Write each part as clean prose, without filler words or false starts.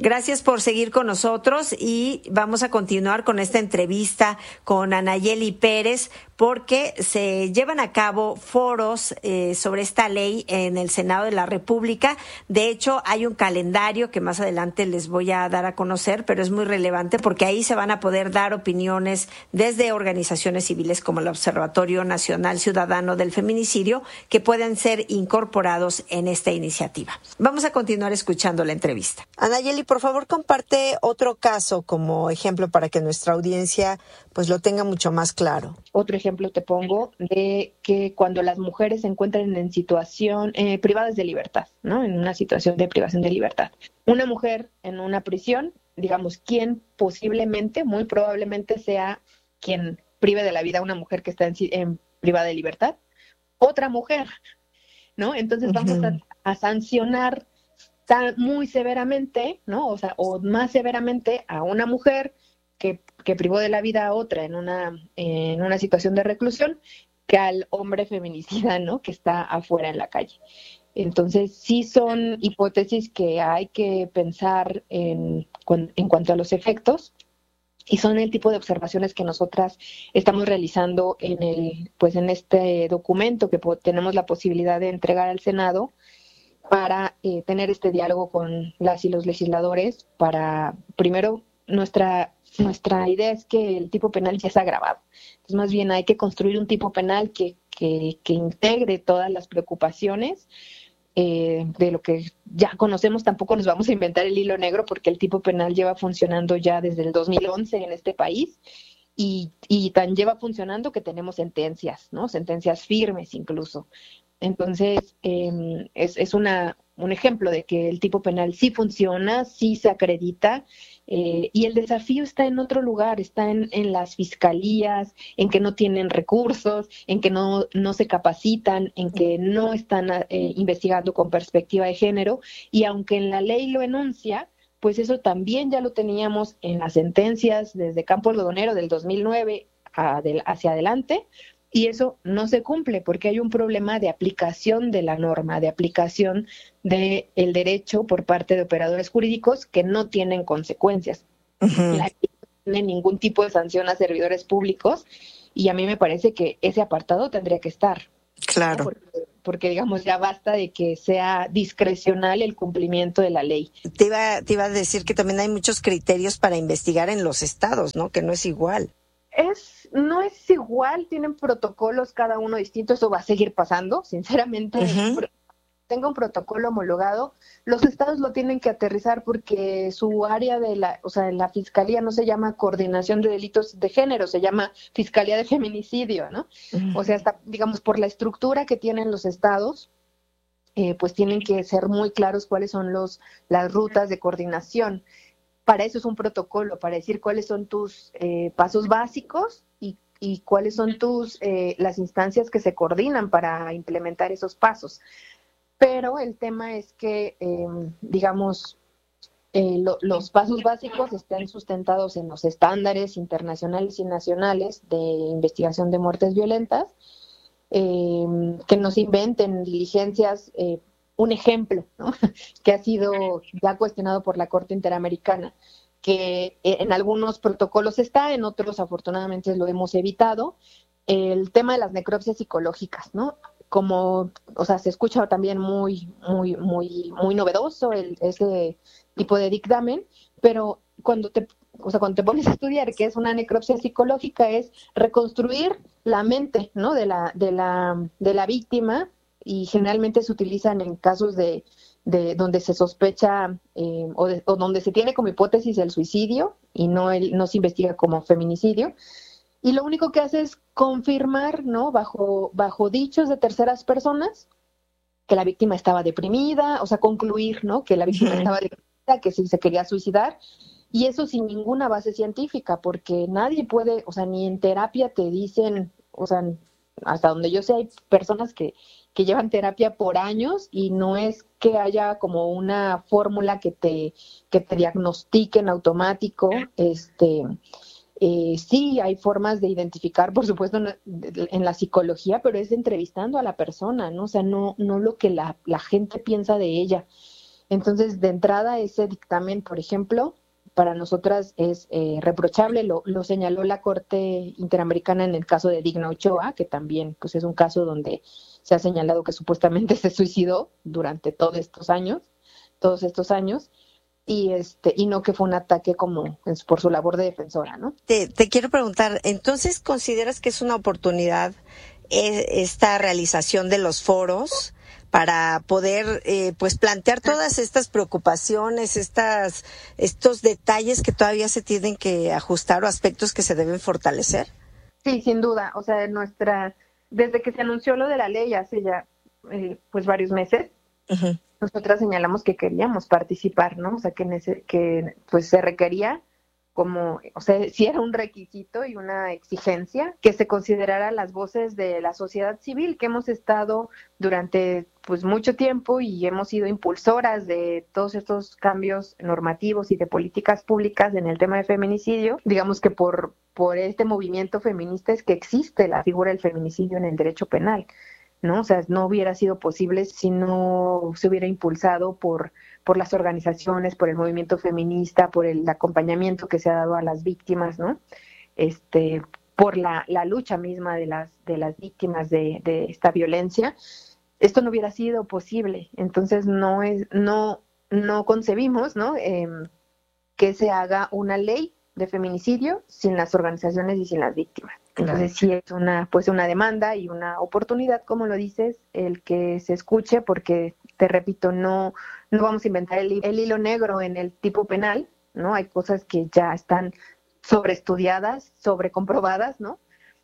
Gracias por seguir con nosotros y vamos a continuar con esta entrevista con Anayeli Pérez porque se llevan a cabo foros sobre esta ley en el Senado de la República. De hecho, hay un calendario que más adelante les voy a dar a conocer, pero es muy relevante porque ahí se van a poder dar opiniones desde organizaciones civiles como el Observatorio Nacional Ciudadano del Feminicidio que pueden ser incorporados en esta iniciativa. Vamos a continuar escuchando la entrevista. Anayeli, por favor, comparte otro caso como ejemplo para que nuestra audiencia pues lo tenga mucho más claro. Otro ejemplo te pongo de que cuando las mujeres se encuentran en situación privadas de libertad, ¿no? En una situación de privación de libertad. Una mujer en una prisión, digamos, ¿quién posiblemente, muy probablemente sea quien prive de la vida a una mujer que está en privada de libertad? Otra mujer, ¿no? Entonces vamos a sancionar muy severamente, ¿no? O sea, o más severamente a una mujer que privó de la vida a otra en una situación de reclusión que al hombre feminicida, ¿no? Que está afuera en la calle. Entonces, sí son hipótesis que hay que pensar en cuanto a los efectos y son el tipo de observaciones que nosotras estamos realizando en este documento que tenemos la posibilidad de entregar al Senado para tener este diálogo con las y los legisladores para, primero, nuestra idea es que el tipo penal ya es agravado. Entonces, más bien hay que construir un tipo penal que integre todas las preocupaciones de lo que ya conocemos. Tampoco nos vamos a inventar el hilo negro porque el tipo penal lleva funcionando ya desde el 2011 en este país y tan lleva funcionando que tenemos sentencias, ¿no? Sentencias firmes incluso. Entonces, es un ejemplo de que el tipo penal sí funciona, sí se acredita, y el desafío está en otro lugar, está en las fiscalías, en que no tienen recursos, en que no se capacitan, en que no están investigando con perspectiva de género, y aunque en la ley lo enuncia, pues eso también ya lo teníamos en las sentencias desde Campo Algodonero del 2009 hacia adelante, y eso no se cumple porque hay un problema de aplicación de la norma, de aplicación del derecho por parte de operadores jurídicos que no tienen consecuencias. La ley no tiene ningún tipo de sanción a servidores públicos y a mí me parece que ese apartado tendría que estar. Claro. ¿No? Porque digamos, ya basta de que sea discrecional el cumplimiento de la ley. Te iba a decir que también hay muchos criterios para investigar en los estados, ¿no? Que no es igual. No es igual, tienen protocolos cada uno distinto, eso va a seguir pasando, sinceramente. Tenga un protocolo homologado, los estados lo tienen que aterrizar porque su área en la fiscalía no se llama coordinación de delitos de género, se llama fiscalía de feminicidio, ¿no? O sea, digamos, por la estructura que tienen los estados, pues tienen que ser muy claros cuáles son las rutas de coordinación. Para eso es un protocolo, para decir cuáles son tus pasos básicos y cuáles son las instancias que se coordinan para implementar esos pasos. Pero el tema es que, los pasos básicos estén sustentados en los estándares internacionales y nacionales de investigación de muertes violentas, que no se inventen diligencias. Un ejemplo, ¿no? Que ha sido ya cuestionado por la Corte Interamericana, que en algunos protocolos está, en otros afortunadamente lo hemos evitado, el tema de las necropsias psicológicas, ¿no? Como, o sea, se escucha también muy novedoso ese tipo de dictamen, pero cuando te pones a estudiar qué es una necropsia psicológica, es reconstruir la mente, ¿no? de la víctima, y generalmente se utilizan en casos de donde se sospecha o donde se tiene como hipótesis el suicidio y no se investiga como feminicidio. Y lo único que hace es confirmar, ¿no? Bajo dichos de terceras personas, que la víctima estaba deprimida, o sea, concluir, ¿no? Que la víctima estaba deprimida, que sí se quería suicidar, y eso sin ninguna base científica, porque nadie puede, o sea, ni en terapia te dicen, o sea, hasta donde yo sé hay personas que llevan terapia por años y no es que haya como una fórmula que te diagnostique en automático. Sí, hay formas de identificar, por supuesto, en la psicología, pero es entrevistando a la persona, ¿no? O sea, no lo que la gente piensa de ella. Entonces, de entrada, ese dictamen, por ejemplo, para nosotras es reprochable, lo señaló la Corte Interamericana en el caso de Digna Ochoa, que también pues, es un caso donde se ha señalado que supuestamente se suicidó durante todos estos años, y no que fue un ataque como por su labor de defensora, ¿no? Te quiero preguntar, entonces, ¿consideras que es una oportunidad esta realización de los foros para poder pues plantear todas estas preocupaciones, estos detalles que todavía se tienen que ajustar o aspectos que se deben fortalecer? Sí, sin duda. O sea, desde que se anunció lo de la ley hace ya pues varios meses, Uh-huh. nosotras señalamos que queríamos participar, ¿no? O sea, que pues se requería o sea, sí era un requisito y una exigencia que se considerara las voces de la sociedad civil, que hemos estado durante pues mucho tiempo y hemos sido impulsoras de todos estos cambios normativos y de políticas públicas en el tema de feminicidio. Digamos que por este movimiento feminista es que existe la figura del feminicidio en el derecho penal, ¿no? O sea, no hubiera sido posible si no se hubiera impulsado por las organizaciones, por el movimiento feminista, por el acompañamiento que se ha dado a las víctimas, ¿no? Por la lucha misma de las víctimas de esta violencia. Esto no hubiera sido posible. Entonces no concebimos, ¿no? Que se haga una ley de feminicidio sin las organizaciones y sin las víctimas. Entonces sí es una demanda y una oportunidad, como lo dices, el que se escuche, porque te repito, no vamos a inventar el hilo negro en el tipo penal, ¿no? Hay cosas que ya están sobreestudiadas, sobrecomprobadas, ¿no?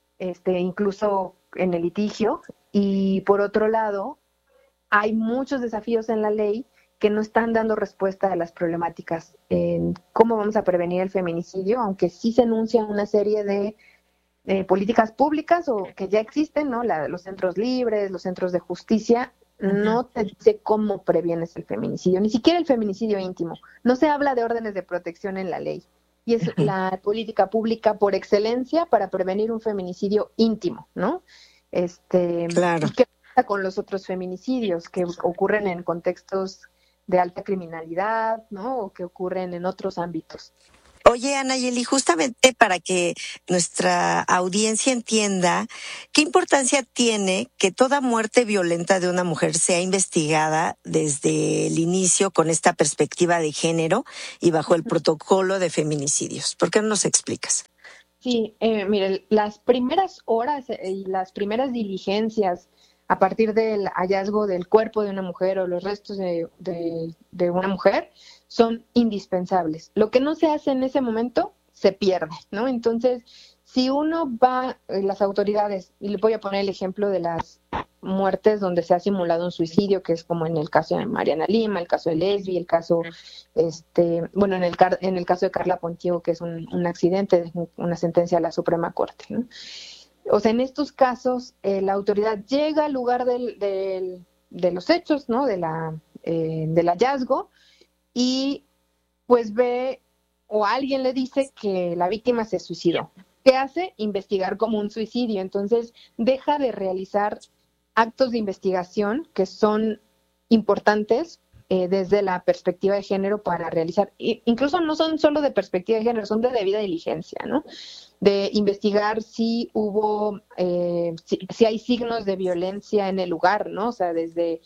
Incluso en el litigio. Y por otro lado, hay muchos desafíos en la ley que no están dando respuesta a las problemáticas en cómo vamos a prevenir el feminicidio, aunque sí se anuncia una serie de políticas públicas o que ya existen, ¿no? Los centros libres, los centros de justicia, no te dice cómo previenes el feminicidio, ni siquiera el feminicidio íntimo. No se habla de órdenes de protección en la ley. Y es la política pública por excelencia para prevenir un feminicidio íntimo, ¿no? Claro. ¿Y qué pasa con los otros feminicidios que ocurren en contextos de alta criminalidad, ¿no? O que ocurren en otros ámbitos? Oye, Anayeli, justamente para que nuestra audiencia entienda qué importancia tiene que toda muerte violenta de una mujer sea investigada desde el inicio con esta perspectiva de género y bajo el protocolo de feminicidios. ¿Por qué no nos explicas? Sí, mire, las primeras horas y las primeras diligencias a partir del hallazgo del cuerpo de una mujer o los restos de una mujer son indispensables. Lo que no se hace en ese momento se pierde, ¿no? Entonces, si uno va, las autoridades, y le voy a poner el ejemplo de las muertes donde se ha simulado un suicidio, que es como en el caso de Mariana Lima, el caso de Lesbi, el caso, bueno, en el caso de Carla Pontigo, que es un accidente, una sentencia a la Suprema Corte, ¿no? O sea, en estos casos, la autoridad llega al lugar de los hechos, ¿no? Del hallazgo, y pues ve o alguien le dice que la víctima se suicidó. ¿Qué hace? Investigar como un suicidio. Entonces, deja de realizar actos de investigación que son importantes desde la perspectiva de género para realizar, incluso no son solo de perspectiva de género, son de debida diligencia, ¿no? De investigar si hubo, si hay signos de violencia en el lugar, ¿no? O sea, desde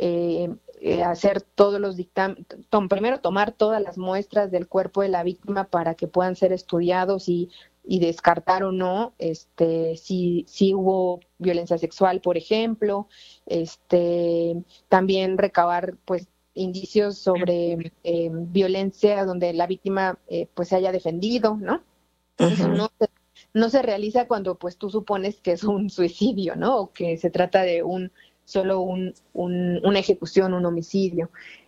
hacer todos los dictámenes, primero tomar todas las muestras del cuerpo de la víctima para que puedan ser estudiados y descartar o no si hubo violencia sexual, por ejemplo, también recabar pues indicios sobre violencia donde la víctima pues se haya defendido, ¿no? Eso no se realiza cuando pues tú supones que es un suicidio, ¿no? O que se trata de solo una ejecución, un homicidio.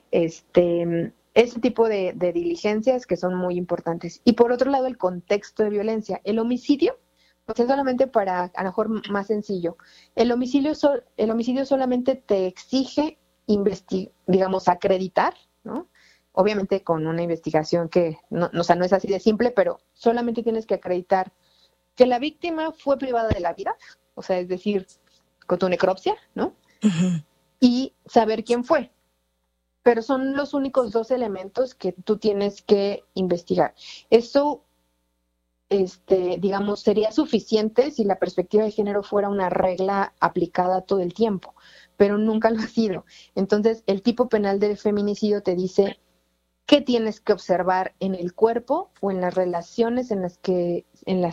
Ese tipo de diligencias que son muy importantes. Y por otro lado, el contexto de violencia. El homicidio, pues es solamente para, a lo mejor más sencillo, el homicidio solamente te exige digamos, acreditar, ¿no? Obviamente con una investigación que, no, o sea, no es así de simple, pero solamente tienes que acreditar que la víctima fue privada de la vida, o sea, es decir, con tu necropsia, ¿no? Uh-huh. Y saber quién fue. pero son los únicos 2 elementos que tú tienes que investigar. Eso, digamos, sería suficiente si la perspectiva de género fuera una regla aplicada todo el tiempo, pero nunca lo ha sido. Entonces, el tipo penal de feminicidio te dice qué tienes que observar en el cuerpo o en las relaciones en las que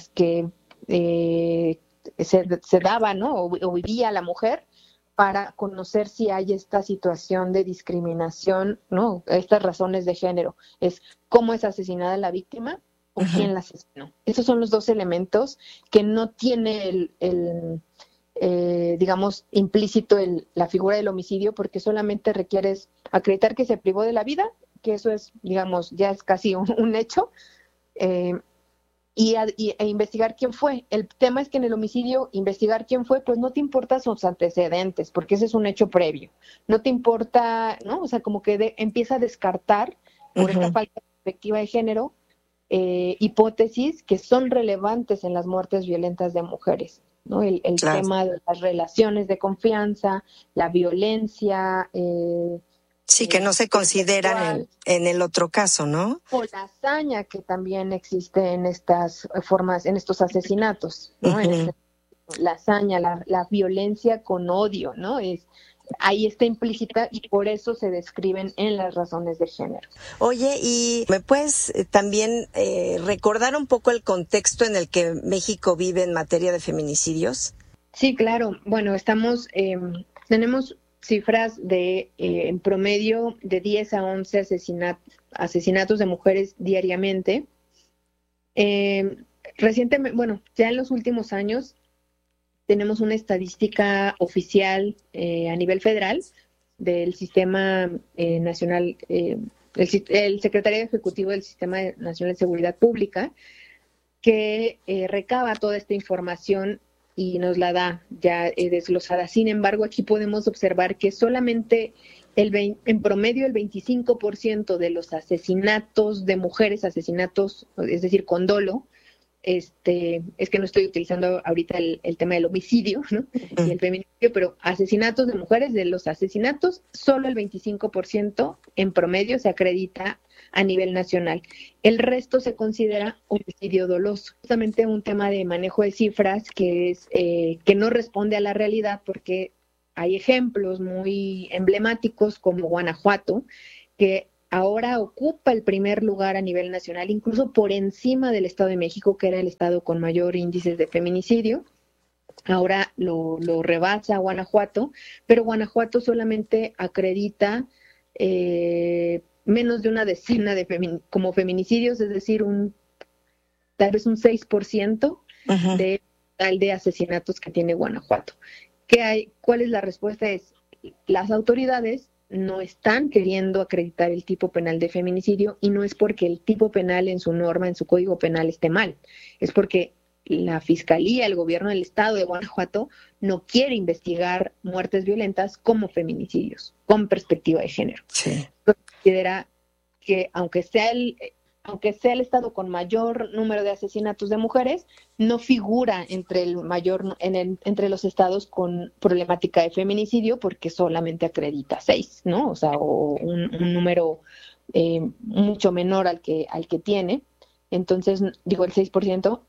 se daba, ¿no? o vivía la mujer, para conocer si hay esta situación de discriminación, ¿no? Estas razones de género. Es cómo es asesinada la víctima o quién la asesinó. Esos son los 2 elementos que no tiene digamos, implícito la figura del homicidio, porque solamente requieres acreditar que se privó de la vida, que eso es, digamos, ya es casi un hecho, e investigar quién fue. El tema es que en el homicidio, investigar quién fue, pues no te importa sus antecedentes, porque ese es un hecho previo. No te importa, ¿no? O sea, como que empieza a descartar, por esta falta de perspectiva de género, hipótesis que son relevantes en las muertes violentas de mujeres, ¿no? El Claro. tema de las relaciones de confianza, la violencia, Sí, que no se consideran en el otro caso, ¿no? o la hazaña que también existe en estas formas, en estos asesinatos, ¿no? La hazaña, la violencia con odio, ¿no? Ahí está implícita y por eso se describen en las razones de género. Oye, ¿y me puedes también recordar un poco el contexto en el que México vive en materia de feminicidios? Sí, claro. Bueno, tenemos cifras de, en promedio, de 10 a 11 asesinatos de mujeres diariamente. Recientemente, bueno, ya en los últimos años, tenemos una estadística oficial a nivel federal del Sistema Nacional, el Secretario Ejecutivo del Sistema Nacional de Seguridad Pública, que recaba toda esta información y nos la da ya desglosada. Sin embargo, aquí podemos observar que solamente en promedio el 25% de los asesinatos de mujeres, asesinatos, es decir, con dolo, es que no estoy utilizando ahorita el tema del homicidio, ¿no? Y el feminicidio, pero asesinatos de mujeres, de los asesinatos, solo el 25% en promedio se acredita a nivel nacional. El resto se considera homicidio doloso. Justamente un tema de manejo de cifras que no responde a la realidad, porque hay ejemplos muy emblemáticos como Guanajuato, que ahora ocupa el primer lugar a nivel nacional, incluso por encima del Estado de México, que era el estado con mayor índice de feminicidio. Ahora lo rebasa Guanajuato, pero Guanajuato solamente acredita menos de una decena como feminicidios, es decir, tal vez un 6% de total de asesinatos que tiene Guanajuato. ¿Cuál es la respuesta? Las autoridades no están queriendo acreditar el tipo penal de feminicidio, y no es porque el tipo penal en su norma, en su código penal, esté mal, es porque la Fiscalía, el gobierno del estado de Guanajuato no quiere investigar muertes violentas como feminicidios, con perspectiva de género. Sí. Considera que aunque sea el estado con mayor número de asesinatos de mujeres, no figura entre entre los estados con problemática de feminicidio, porque solamente acredita 6, ¿no? O sea, un número mucho menor al que tiene. Entonces, digo, el 6%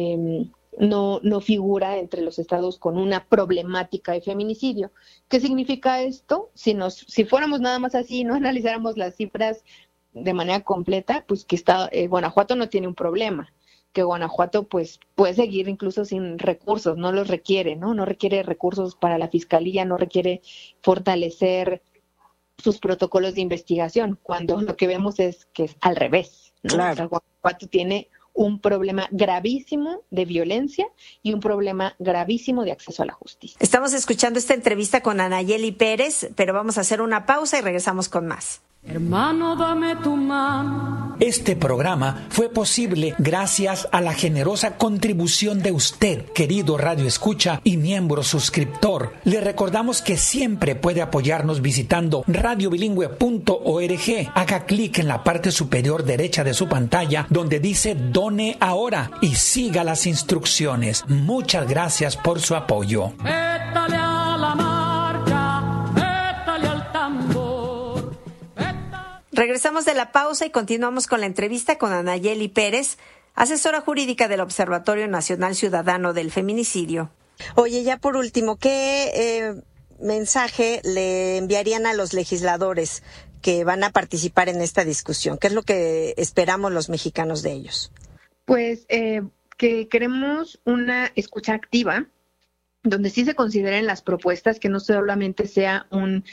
no figura entre los estados con una problemática de feminicidio. ¿Qué significa esto? Si fuéramos nada más así, no analizáramos las cifras de manera completa, pues que Guanajuato no tiene un problema, que Guanajuato pues puede seguir incluso sin recursos, no los requiere, no requiere recursos para la Fiscalía, no requiere fortalecer sus protocolos de investigación, cuando lo que vemos es que es al revés, ¿no? Claro. O sea, Guanajuato tiene un problema gravísimo de violencia y un problema gravísimo de acceso a la justicia. Estamos escuchando esta entrevista con Anayeli Pérez, pero vamos a hacer una pausa y regresamos con más. Hermano, dame tu mano. Este programa fue posible gracias a la generosa contribución de usted, querido Radio Escucha y miembro suscriptor. Le recordamos que siempre puede apoyarnos visitando radiobilingüe.org. Haga clic en la parte superior derecha de su pantalla donde dice Done Ahora y siga las instrucciones. Muchas gracias por su apoyo. Métale a la marcha, métale al tambor. Regresamos de la pausa y continuamos con la entrevista con Anayeli Pérez, asesora jurídica del Observatorio Nacional Ciudadano del Feminicidio. Oye, ya por último, ¿qué mensaje le enviarían a los legisladores que van a participar en esta discusión? ¿Qué es lo que esperamos los mexicanos de ellos? Pues que queremos una escucha activa, donde sí se consideren las propuestas, que no solamente sea un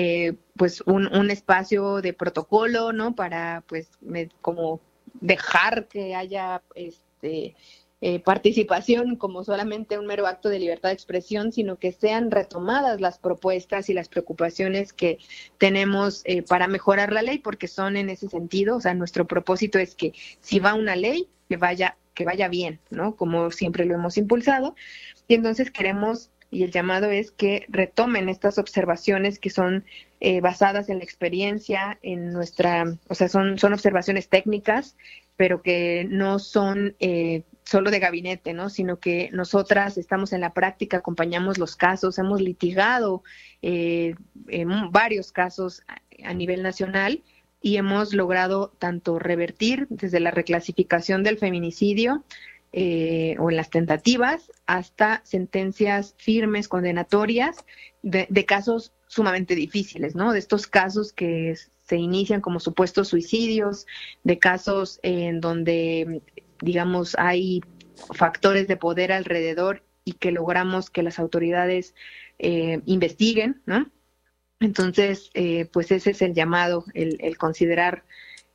espacio de protocolo, ¿no? Para como dejar que haya participación como solamente un mero acto de libertad de expresión, sino que sean retomadas las propuestas y las preocupaciones que tenemos para mejorar la ley, porque son en ese sentido, o sea, nuestro propósito es que si va una ley, que vaya bien, ¿no? Como siempre lo hemos impulsado. Y entonces queremos, y el llamado es que retomen estas observaciones que son basadas en la experiencia, son observaciones técnicas, pero que no son solo de gabinete, ¿no? Sino que nosotras estamos en la práctica, acompañamos los casos, hemos litigado varios casos a nivel nacional y hemos logrado tanto revertir desde la reclasificación del feminicidio o en las tentativas hasta sentencias firmes, condenatorias de casos sumamente difíciles, ¿no? De estos casos que se inician como supuestos suicidios, de casos en donde, digamos, hay factores de poder alrededor y que logramos que las autoridades investiguen, ¿no? Entonces, pues ese es el llamado, el considerar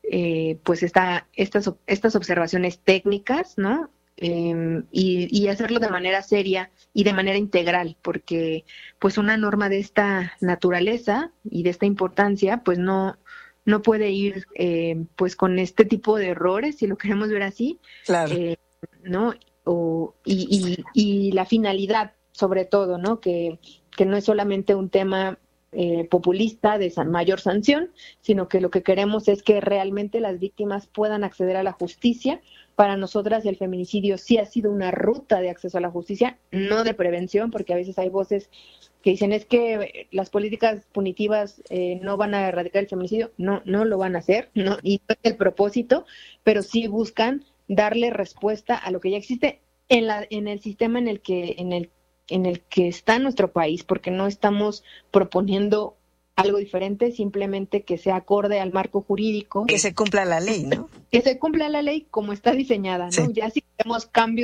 estas observaciones técnicas, ¿no? Y hacerlo de manera seria y de manera integral, porque pues una norma de esta naturaleza y de esta importancia pues no puede ir pues con este tipo de errores, si lo queremos ver así, claro. ¿no? Y la finalidad, sobre todo, ¿no? Que no es solamente un tema populista de mayor sanción, sino que lo que queremos es que realmente las víctimas puedan acceder a la justicia. Para nosotras el feminicidio sí ha sido una ruta de acceso a la justicia, no de prevención, porque a veces hay voces que dicen es que las políticas punitivas no van a erradicar el feminicidio. No lo van a hacer, no, y no es el propósito, pero sí buscan darle respuesta a lo que ya existe en el sistema en el que está nuestro país, porque no estamos proponiendo algo diferente, simplemente que sea acorde al marco jurídico. Que se cumpla la ley, ¿no? Que se cumpla la ley como está diseñada, ¿no? Sí. Ya si queremos cambios